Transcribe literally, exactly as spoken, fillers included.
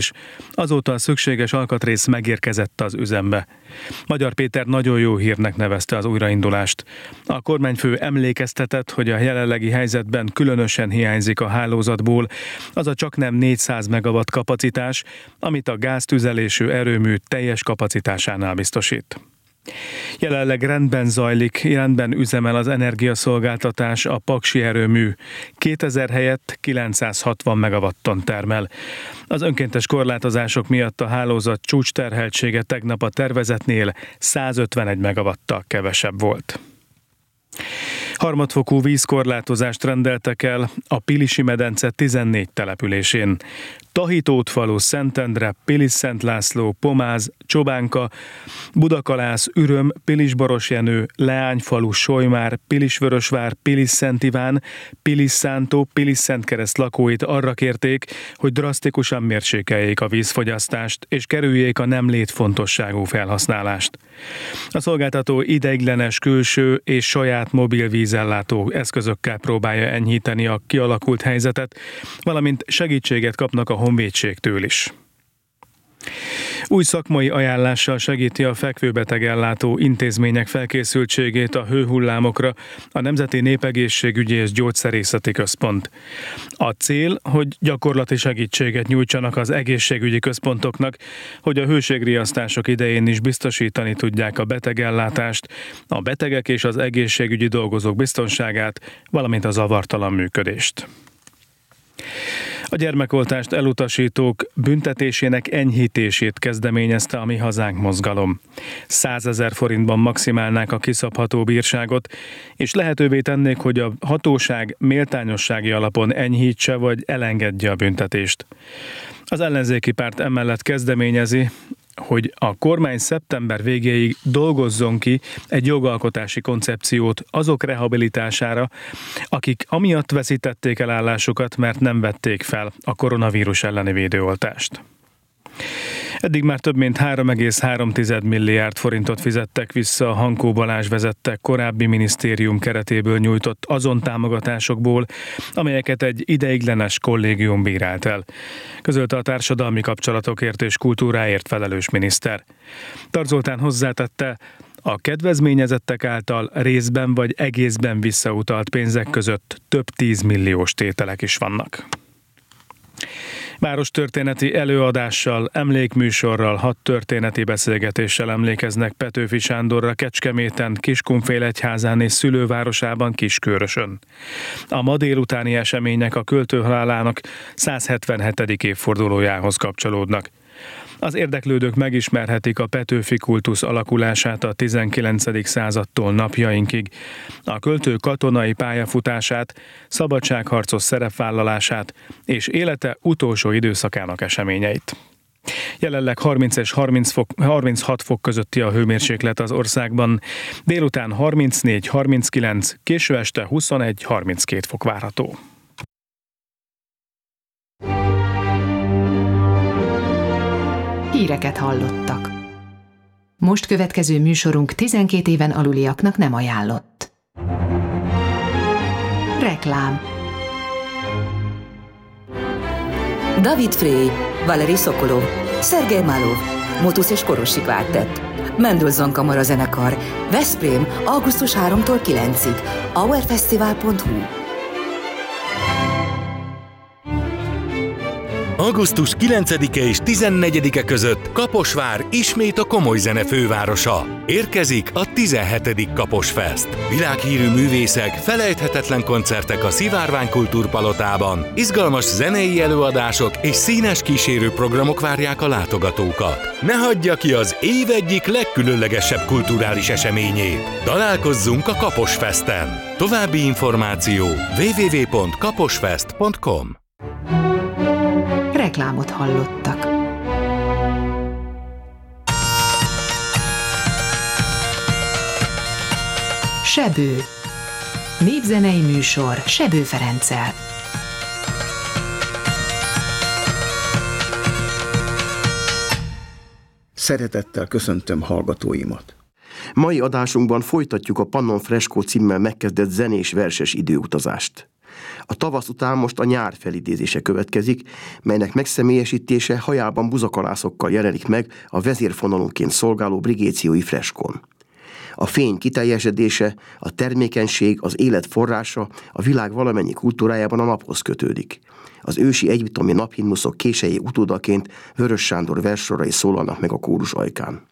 Azóta a szükséges alkatrész megérkezett az üzembe. Magyar Péter nagyon jó hírnek nevezte az újraindulást. A kormányfő emlékeztetett, hogy a jelenlegi helyzetben különösen hiányzik a hálózatból az a csaknem négyszáz megawatt kapacitás, amit a gáztüzelésű erőmű teljes kapacitásánál biztosít. Jelenleg rendben zajlik, rendben üzemel az energiaszolgáltatás, a paksi erőmű kétezer helyett kilencszázhatvan megawatton termel. Az önkéntes korlátozások miatt a hálózat csúcsterheltsége tegnap a tervezetnél százötvenegy megawattal kevesebb volt. Harmadfokú vízkorlátozást rendeltek el a Pilisi-medence tizennégy településén. Tahitót falu, Szentendre, Pilis-Szent László, Pomáz, Csobánka, Budakalász, Üröm, Pilis-Borosjenő, Leányfalu, Solymár, Pilis-Vörösvár, Pilis-Szent Iván, Pilis-Szántó, Pilis-Szentkereszt lakóit arra kérték, hogy drasztikusan mérsékeljék a vízfogyasztást és kerüljék a nem létfontosságú felhasználást. A szolgáltató ideiglenes külső és saját mobil vízellátó eszközökkel próbálja enyhíteni a kialakult helyzetet, valamint segítséget kapnak a honvédségtől is. Új szakmai ajánlással segíti a fekvőbetegellátó intézmények felkészültségét a hőhullámokra a Nemzeti Népegészségügyi és Gyógyszerészeti Központ. A cél, hogy gyakorlati segítséget nyújtsanak az egészségügyi központoknak, hogy a hőségriasztások idején is biztosítani tudják a betegellátást, a betegek és az egészségügyi dolgozók biztonságát, valamint a zavartalan működést. A gyermekoltást elutasítók büntetésének enyhítését kezdeményezte a Mi Hazánk mozgalom. százezer forintban maximálnák a kiszabható bírságot, és lehetővé tennék, hogy a hatóság méltányossági alapon enyhítse vagy elengedje a büntetést. Az ellenzéki párt emellett kezdeményezi, hogy a kormány szeptember végéig dolgozzon ki egy jogalkotási koncepciót azok rehabilitására, akik amiatt veszítették el állásukat, mert nem vették fel a koronavírus elleni védőoltást. Eddig már több mint három egész három milliárd forintot fizettek vissza a Hankó Balázs vezette korábbi minisztérium keretéből nyújtott azon támogatásokból, amelyeket egy ideiglenes kollégium bírált el, közölte a társadalmi kapcsolatokért és kultúráért felelős miniszter. Tarts Zoltán hozzátette, a kedvezményezettek által részben vagy egészben visszautalt pénzek között több tízmilliós tételek is vannak. Várostörténeti előadással, emlékműsorral, hat történeti beszélgetéssel emlékeznek Petőfi Sándorra Kecskeméten, Kiskunfélegyházán és szülővárosában, Kiskörösön. A ma délutáni események a költő halálának százhetvenhetedik évfordulójához kapcsolódnak. Az érdeklődők megismerhetik a Petőfi kultusz alakulását a tizenkilencedik századtól napjainkig, a költő katonai pályafutását, szabadságharcos szerepvállalását és élete utolsó időszakának eseményeit. Jelenleg harminc és harminc fok, harminchat fok közötti a hőmérséklet az országban, délután harmincnégy harminckilenc, késő este huszonegy harminckét fok várható. Híreket hallottak. Most következő műsorunk tizenkét éven aluliaknak nem ajánlott. Reklám. David Frey, Valeri Sokolov, Szergej Malov, Motusz és Korosi Kvártett, Mendelssohn Kamara Zenekar, Veszprém, augusztus harmadikától kilencedikéig, hourfestival pont hu. augusztus kilencedike és tizennegyedike között Kaposvár ismét a komoly zene fővárosa. Érkezik a tizenhetedik Kaposfest. Világhírű művészek, felejthetetlen koncertek a Szivárvány Kultúrpalotában, izgalmas zenei előadások és színes kísérőprogramok várják a látogatókat. Ne hagyja ki az év egyik legkülönlegesebb kulturális eseményét. Találkozzunk a Kaposfesten. További információ double-u double-u double-u pont kaposfest pont com. Reklámot hallottak. Sebő. Népzenei műsor Sebő Ferenccel. Szeretettel köszöntöm hallgatóimat. Mai adásunkban folytatjuk a Pannon Fresco címmel megkezdett zenés verses időutazást. A tavasz után most a nyár felidézése következik, melynek megszemélyesítése Hajában buzakalászokkal jelenik meg a vezérfonalunként szolgáló brigéciói freskon. A fény kiteljesedése, a termékenység, az élet forrása a világ valamennyi kultúrájában a naphoz kötődik. Az ősi egyiptomi naphimnuszok kései utódaként Vörös Sándor verssorai szólalnak meg a kórus ajkán.